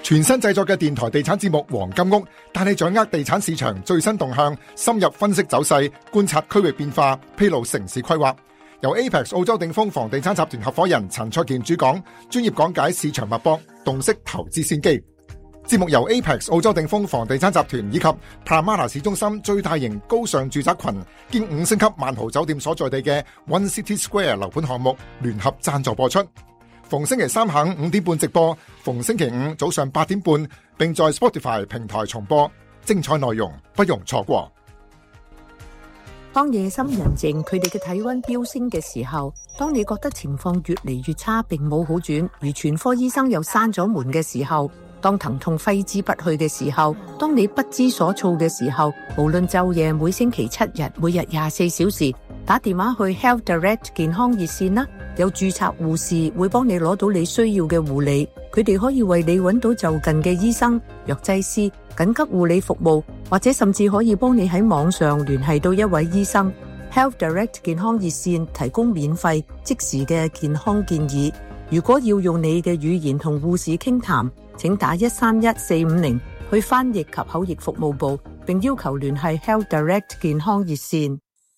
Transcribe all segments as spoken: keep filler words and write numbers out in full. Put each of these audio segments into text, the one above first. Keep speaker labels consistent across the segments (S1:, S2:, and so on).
S1: 全新製作嘅電台地產節目《黃金屋》，帶你掌握地產市場最新動向，深入分析走勢，觀察區域變化，披露城市規劃。由 Apex 澳洲鼎豐房地產集團合夥人陳焯楗主講，專業講解市場脈搏，洞悉投資先機。節目由 Apex 澳洲鼎豐房地產集團以及 Parramatta 市中心最大型高尚住宅群兼五星級萬豪酒店所在地嘅 One City Square 樓盤項目聯合贊助播出。逢星期三下午五點半直播，逢星期五早上八點半，並在 Spotify 平台重播。精彩內容不容錯過。
S2: 當夜深人靜，佢哋嘅體溫飆升嘅時候，當你覺得情況越嚟越差，並冇好轉，而全科醫生又閂咗門嘅時候，當疼痛揮之不去嘅時候，當你不知所措嘅時候，無論晝夜，每星期七日，每日廿四小時，打電話去 Health Direct 健康熱線啦，有註冊護士會幫你攞到你需要嘅護理，佢哋可以為你揾到就近嘅醫生、藥劑師、緊急護理服務，或者甚至可以幫你喺網上聯繫到一位醫生。Health Direct 健康熱線提供免費即時嘅健康建議。如果要用你嘅語言同護士傾談，請打一三一四五零去翻譯及口譯服務部，並要求聯繫 Health Direct 健康熱線。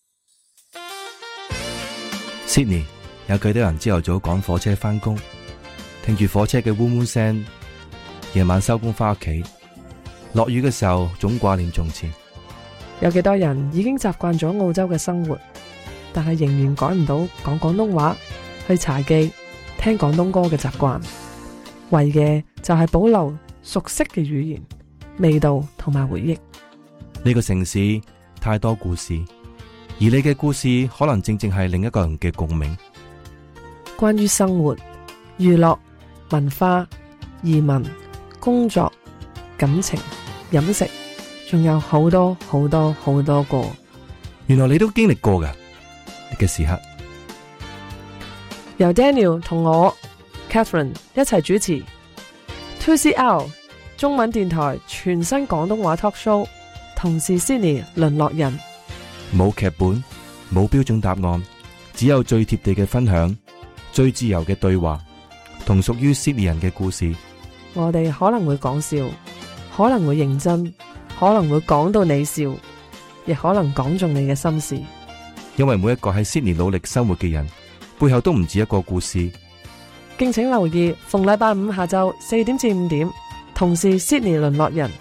S3: Sydney 有幾多人朝頭早趕火車返工，聽住火車嘅嗡嗡聲，夜晚收工返屋企，落雨嘅時候總掛念從前。
S4: 有幾多人已經習慣咗澳洲嘅生活，但係仍然改唔到講廣東話、去茶記、聽廣東歌嘅習慣，為嘅就係保留熟悉嘅語言、味道同埋回憶。
S3: 呢個城市太多故事，而你嘅故事可能正正係另一個人嘅共鳴。
S4: 關於生活、娛樂、文化、移民、工作、感情、飲食，仲有好多好多好多個。
S3: 原來你都經歷過㗎嘅時刻。
S4: 由 Daniel 同我 Catherine 一齊主持 two C R 中文電台全新廣東話 talk show， 同是 Sydney 淪落人。
S3: 冇劇本，冇標準答案，只有最貼地嘅分享，最自由嘅對話，同屬於 Sydney 人嘅故事。
S4: 我哋可能會講笑，可能會認真，可能會講到你笑，亦可能講中你嘅心事。
S3: 因為每一個喺 Sydney 努力生活嘅人，背後都唔止一個故事。
S4: 敬請留意，逢禮拜五下晝四點至五點，同是 Sydney 淪落人。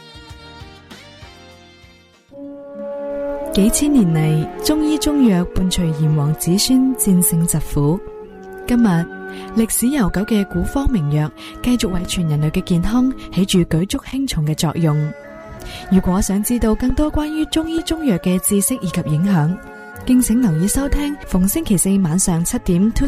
S5: 幾千年嚟，中醫中藥伴隨炎黃子孫戰勝疾苦。今日歷史悠久嘅古方名藥，繼續為全人類嘅健康起住舉足輕重嘅作用。如果想知道更多關於中醫中藥嘅知識以及影響，敬請留意收聽逢星期四晚上七點